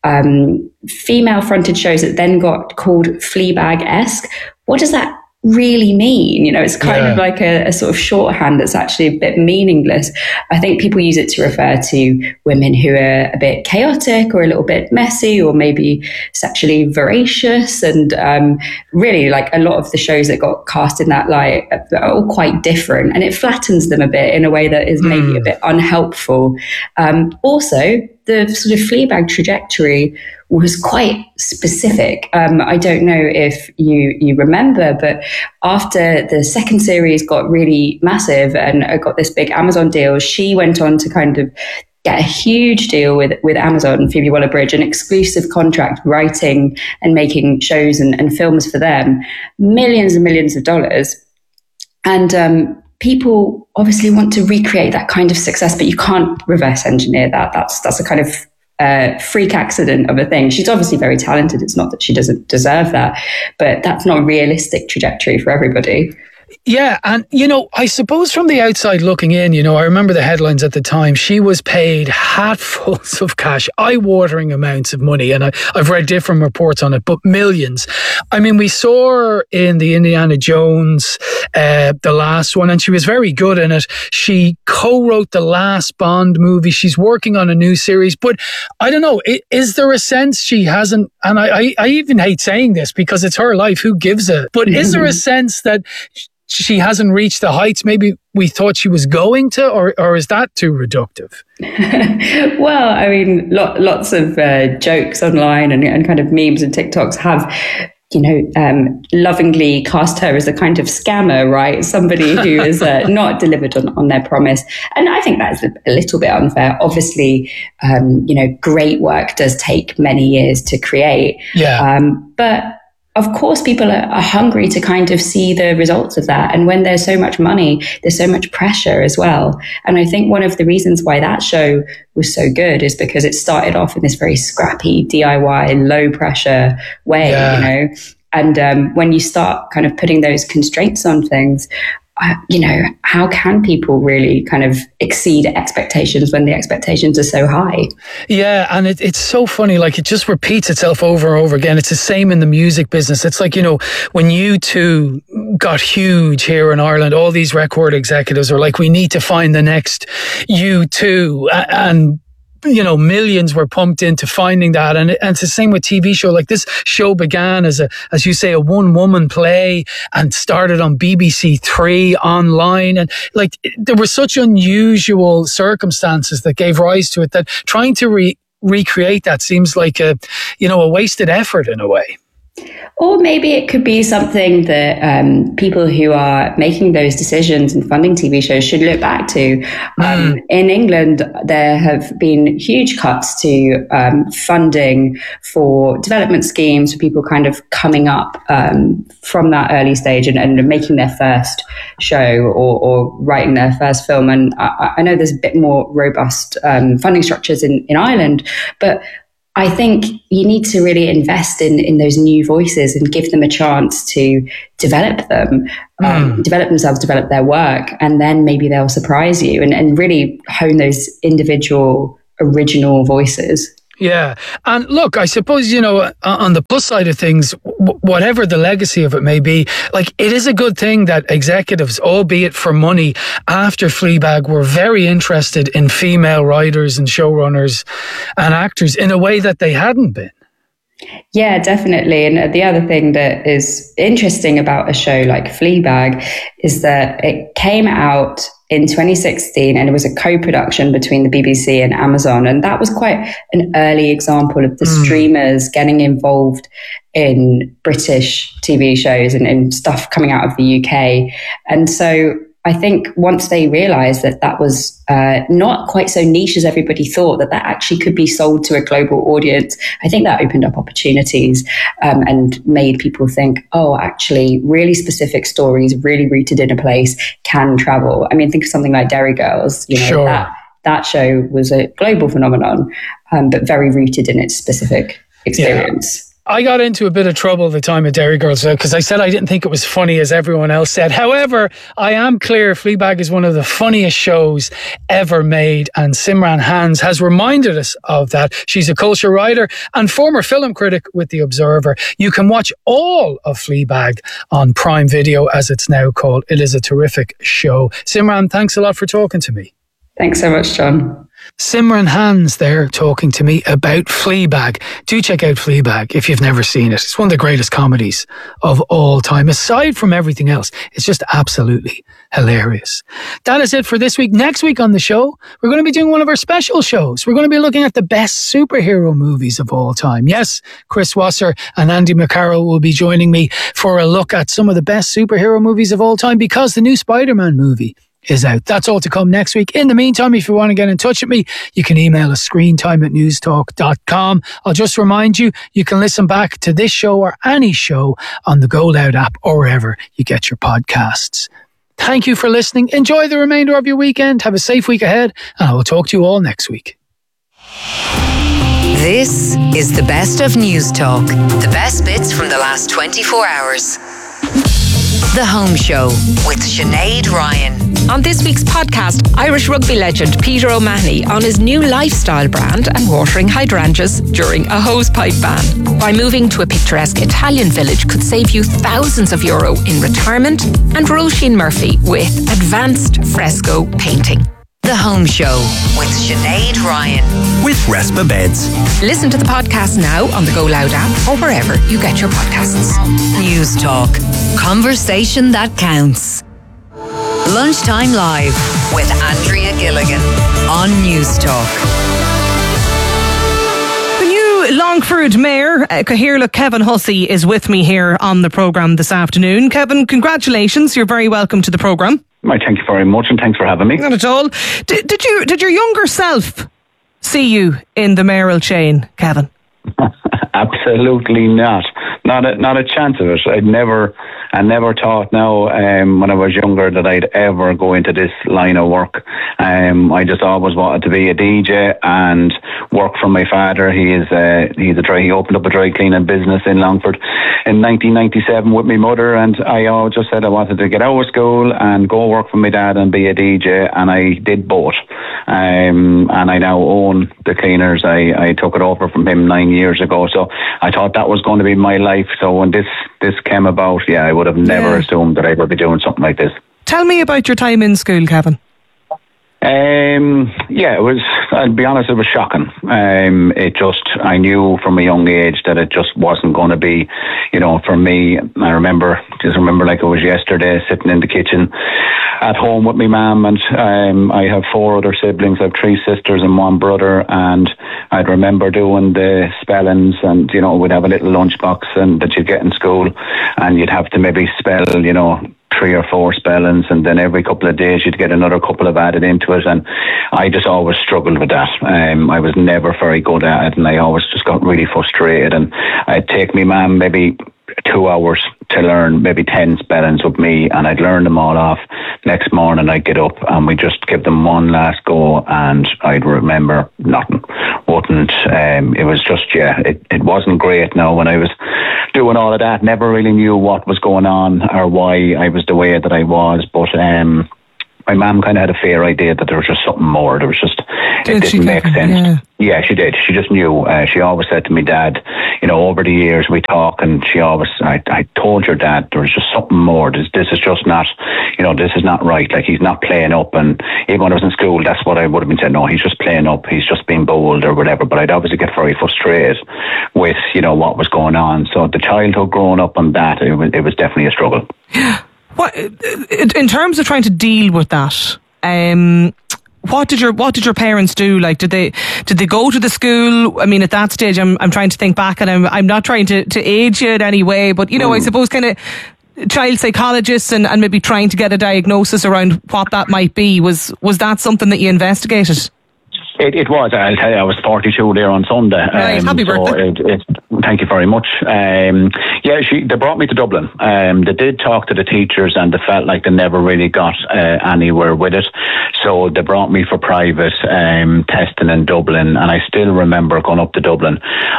um, female-fronted shows that then got called Fleabag-esque, what does that really mean? You know, it's kind yeah. of like a, a sort of shorthand that's actually a bit meaningless. I think people use it to refer to women who are a bit chaotic or a little bit messy or maybe sexually voracious. And um, really, like, a lot of the shows that got cast in that light are all quite different, and it flattens them a bit in a way that is maybe mm. a bit unhelpful. Um, also, the sort of Fleabag trajectory was quite specific. Um, I don't know if you you remember, but after the second series got really massive and got this big Amazon deal, she went on to kind of get a huge deal with, with Amazon, Phoebe Waller-Bridge, an exclusive contract writing and making shows and, and films for them, millions and millions of dollars. And um, people obviously want to recreate that kind of success, but you can't reverse engineer that. That's that's a kind of uh, freak accident of a thing. She's obviously very talented. It's not that she doesn't deserve that, but that's not a realistic trajectory for everybody. Yeah, and, you know, I suppose from the outside looking in, you know, I remember the headlines at the time. She was paid hatfuls of cash, eye-watering amounts of money, and I, I've read different reports on it, but millions. I mean, we saw her in the Indiana Jones, uh, the last one, and she was very good in it. She co-wrote the last Bond movie. She's working on a new series, but I don't know, is there a sense she hasn't, and I, I, I even hate saying this because it's her life, who gives a, but is there a sense that she hasn't reached the heights maybe we thought she was going to, or, or is that too reductive? Well, I mean, lot, lots of uh, jokes online and, and kind of memes and TikToks have, you know, um, lovingly cast her as a kind of scammer, right? Somebody who has uh, not delivered on, on their promise. And I think that's a, a little bit unfair. Obviously, um, you know, great work does take many years to create. Yeah. Um, but of course, people are, are hungry to kind of see the results of that. And when there's so much money, there's so much pressure as well. And I think one of the reasons why that show was so good is because it started off in this very scrappy, D I Y, low pressure way, yeah. you know. And um, when you start kind of putting those constraints on things, uh, you know, how can people really kind of exceed expectations when the expectations are so high? Yeah, and it, it's so funny, like it just repeats itself over and over again. It's the same in the music business. It's like, you know, when U two got huge here in Ireland, all these record executives are like, we need to find the next U two, and you know, millions were pumped into finding that. And, and it's the same with T V show. Like this show began as a, as you say, a one woman play and started on B B C Three online. And like, there were such unusual circumstances that gave rise to it that trying to re- recreate that seems like a, you know, a wasted effort in a way. Or maybe it could be something that um, people who are making those decisions and funding T V shows should look back to. Um, mm. In England, there have been huge cuts to um, funding for development schemes for people kind of coming up um, from that early stage and, and making their first show or, or writing their first film. And I, I know there's a bit more robust um, funding structures in, in Ireland, but I think you need to really invest in, in those new voices and give them a chance to develop them, mm. um, develop themselves, develop their work, and then maybe they'll surprise you and, and really hone those individual original voices. Yeah. And look, I suppose, you know, on the plus side of things, w- whatever the legacy of it may be, like it is a good thing that executives, albeit for money, after Fleabag were very interested in female writers and showrunners and actors in a way that they hadn't been. Yeah, definitely. And the other thing that is interesting about a show like Fleabag is that it came out in twenty sixteen and it was a co-production between the B B C and Amazon. And that was quite an early example of the mm. streamers getting involved in British T V shows and, and stuff coming out of the U K. And so I think once they realized that that was uh, not quite so niche as everybody thought, that that actually could be sold to a global audience, I think that opened up opportunities um, and made people think, oh, actually, really specific stories, really rooted in a place, can travel. I mean, think of something like Derry Girls. You know, sure. that, that show was a global phenomenon, um, but very rooted in its specific experience. Yeah. I got into a bit of trouble the time of Derry Girls because I said I didn't think it was funny as everyone else said. However, I am clear Fleabag is one of the funniest shows ever made, and Simran Hans has reminded us of that. She's a culture writer and former film critic with The Observer. You can watch all of Fleabag on Prime Video, as it's now called. It is a terrific show. Simran, thanks a lot for talking to me. Thanks so much, John. Simran Hans there talking to me about Fleabag. Do check out Fleabag if you've never seen it. It's one of the greatest comedies of all time. Aside from everything else, it's just absolutely hilarious. That is it for this week. Next week on the show, we're going to be doing one of our special shows. We're going to be looking at the best superhero movies of all time. Yes, Chris Wasser and Andy McCarroll will be joining me for a look at some of the best superhero movies of all time because the new Spider-Man movie is out. That's all to come next week. In the meantime, if you want to get in touch with me, you can email us screentime at newstalk dot com. I'll just remind you, you can listen back to this show or any show on the Go Loud app or wherever you get your podcasts. Thank you for listening. Enjoy the remainder of your weekend. Have a safe week ahead, and I will talk to you all next week. This is the best of News Talk. The best bits from the last twenty-four hours. The Home Show with Sinead Ryan. On this week's podcast, Irish rugby legend Peter O'Mahony on his new lifestyle brand and watering hydrangeas during a hosepipe ban. Why moving to a picturesque Italian village could save you thousands of euro in retirement, and Roisin Murphy with advanced fresco painting. The Home Show with Sinead Ryan. With Respa Beds. Listen to the podcast now on the Go Loud app or wherever you get your podcasts. News Talk. Conversation that counts. Lunchtime Live with Andrea Gilligan on News Talk. The new Longford Mayor, uh, Cathaoirleach Kevin Hussey, is with me here on the programme this afternoon. Kevin, congratulations. You're very welcome to the programme. I thank you very much, and thanks for having me. Not at all. Did, did you did your younger self see you in the mayoral chain, Kevin? Absolutely not. Not a, not a chance of it. I'd never and never thought now um, when I was younger that I'd ever go into this line of work. Um, I just always wanted to be a D J and work for my father. He is uh, he's a dry, he opened up a dry cleaning business in Longford in nineteen ninety-seven with my mother, and I always just said I wanted to get out of school and go work for my dad and be a D J, and I did both. Um, and I now own the cleaners. I, I took it over from him nine years ago, so I thought that was going to be my life. So when this this came about, yeah, I would have never Yeah. assumed that I would be doing something like this. Tell me about your time in school, Kevin. Um, yeah, it was, I'll be honest, it was shocking. Um, it just, I knew from a young age that it just wasn't going to be, you know, for me. I remember, just remember like it was yesterday, sitting in the kitchen at home with my mum, and um, I have four other siblings. I have three sisters and one brother, and I'd remember doing the spellings, and, you know, we'd have a little lunchbox and that you'd get in school, and you'd have to maybe spell, you know, three or four spellings, and then every couple of days you'd get another couple of added into it, and I just always struggled with that. Um, I was never very good at it, and I always just got really frustrated, and I'd take my mum maybe two hours to learn maybe ten spellings with me, and I'd learn them all off. Next morning I'd get up and we just give them one last go, and I'd remember nothing. Wouldn't, um, it was just, yeah, it, it wasn't great. Now when I was doing all of that, never really knew what was going on or why I was the way that I was, but um, my mum kind of had a fair idea that there was just something more. There was just, Did it didn't she, make Kevin? sense. Yeah. Yeah, she did. She just knew. Uh, she always said to me, Dad, you know, over the years we talk, and she always, I, I told your dad there was just something more. This, this is just not, you know, this is not right. Like, he's not playing up. And even when I was in school, that's what I would have been saying. No, he's just playing up. He's just being bold or whatever. But I'd obviously get very frustrated with, you know, what was going on. So the childhood growing up on that, it was, it was definitely a struggle. What, in terms of trying to deal with that, um, what did your what did your parents do? Like, did they did they go to the school? I mean, at that stage, I'm I'm trying to think back, and I'm I'm not trying to, to age you in any way, but you know, mm. I suppose kind of child psychologists and, and maybe trying to get a diagnosis around what that might be. Was was that something that you investigated? It, it was. I'll tell you, I was forty-two there on Sunday. Right, um, happy so birthday. It, it, thank you very much. Um, yeah, she, they brought me to Dublin. Um, they did talk to the teachers, and they felt like they never really got uh, anywhere with it. So they brought me for private um, testing in Dublin, and I still remember going up to Dublin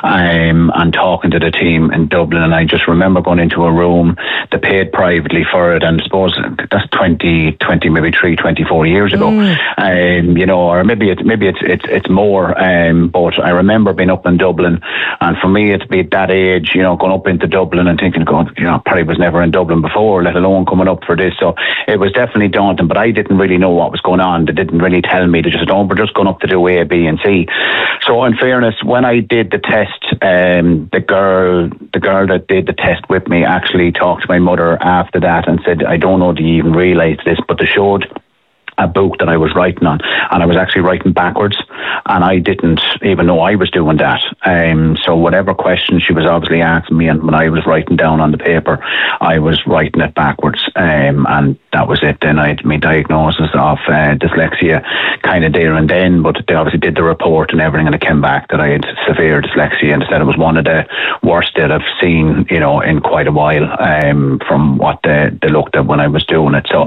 um, and talking to the team in Dublin, and I just remember going into a room. They paid privately for it, and I suppose that's twenty, twenty, maybe three, twenty-four years ago. Mm. Um, you know, or maybe it, maybe it's it's it's more. Um, but I remember being up in Dublin, and for me, it's be at that age, you know, going up into Dublin and thinking, God, you know, probably was never in Dublin before, let alone coming up for this. So it was definitely daunting. But I didn't really know what was going on. They didn't really tell me. They just said, "Oh, we're just going up to do A, B, and C." So in fairness, when I did the test, um, the girl, the girl that did the test with me, actually talked to my mother after that and said, "I don't know, do you even realise this, but they showed a book that I was writing on, and I was actually writing backwards, and I didn't even know I was doing that. Um, so whatever question she was obviously asking me, and when I was writing down on the paper, I was writing it backwards, um, and that was it. Then I had my diagnosis of uh, dyslexia kind of there and then, but they obviously did the report and everything, and it came back that I had severe dyslexia, and said it was one of the worst that I've seen, you know, in quite a while, um, from what they, they looked at when I was doing it. So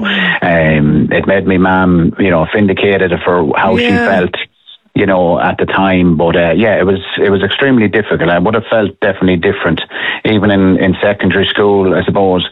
um, it made me mad. Um, you know, vindicated for how yeah. she felt, you know, at the time. But uh, yeah, it was it was extremely difficult. I would have felt definitely different, even in, in secondary school, I suppose.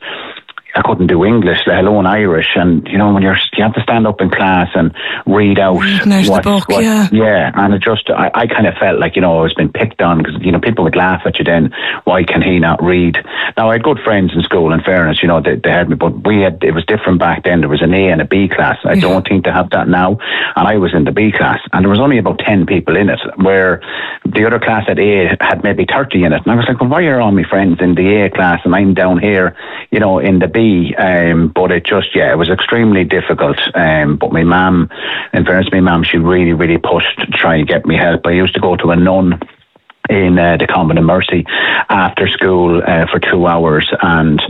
I couldn't do English, let alone Irish, and you know when you're you have to stand up in class and read out, out what, the book, what, yeah, yeah, and it just I, I kind of felt like you know I was being picked on because you know people would laugh at you then. Why can he not read? Now I had good friends in school. In fairness, you know they, they had me, but we had it was different back then. There was an A and a B class. I yeah. don't think they have that now, and I was in the B class, and there was only about ten people in it, where the other class at A had maybe thirty in it, and I was like, well, why are all my friends in the A class and I'm down here, you know, in the B? Um, but it just, yeah, it was extremely difficult. Um, but my mum, in fairness, my mum, she really, really pushed to try and get me help. I used to go to a nun in uh, the Convent of Mercy after school uh, for two hours, and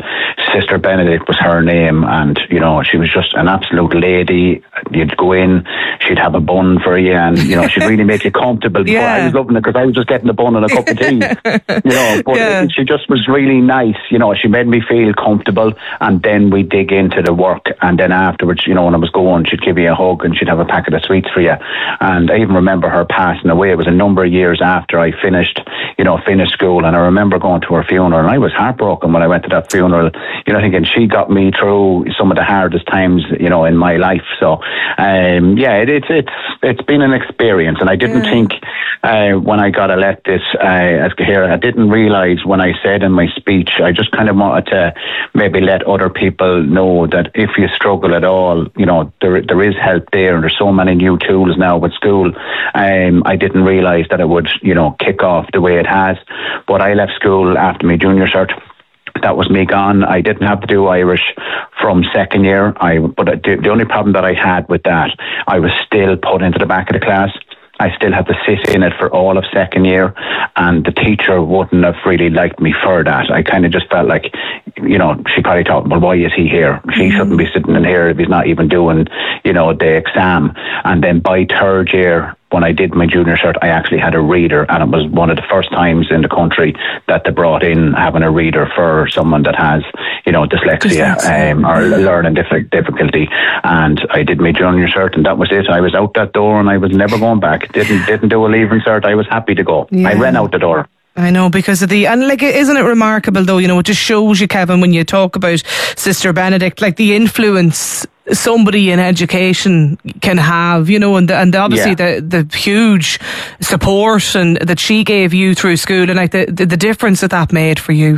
Sister Benedict was her name, and you know, she was just an absolute lady. You'd go in, she'd have a bun for you, and you know, she'd really make you comfortable. Yeah. I was loving it because I was just getting a bun and a cup of tea, you know. But Yeah. she just was really nice, you know. She made me feel comfortable, and then we dig into the work, and then afterwards, you know, when I was going, she'd give you a hug and she'd have a packet of sweets for you. And I even remember her passing away. It was a number of years after I finished, you know, finished school, and I remember going to her funeral, and I was heartbroken when I went to that funeral, you know, thinking she got me through some of the hardest times, you know, in my life. So, um, yeah, it, it's it's it's been an experience, and I didn't Yeah. think uh, when I got elected uh, as Cathaoirleach, I didn't realise when I said in my speech, I just kind of wanted to maybe let other people know that if you struggle at all, you know, there there is help there, and there's so many new tools now with school. Um, I didn't realise that it would, you know, kick off the way it has. But I left school after my junior cert. That was me gone. I didn't have to do Irish from second year. I but the, the only problem that I had with that, I was still put into the back of the class. I still had to sit in it for all of second year, and the teacher wouldn't have really liked me for that. I kind of just felt like, you know, she probably thought, well, why is he here? She mm-hmm. shouldn't be sitting in here if he's not even doing, you know, the exam. And then by third year, when I did my junior cert, I actually had a reader, and it was one of the first times in the country that they brought in having a reader for someone that has, you know, dyslexia, dyslexia. Um, or learning diff- difficulty. And I did my junior cert, and that was it. I was out that door, and I was never going back. Didn't didn't do a leaving cert. I was happy to go. Yeah. I ran out the door. I know, because of the, and like, isn't it remarkable though, you know, it just shows you, Kevin, when you talk about Sister Benedict, like the influence somebody in education can have, you know, and the, and the, obviously yeah. the the huge support and that she gave you through school, and like the, the the difference that that made for you.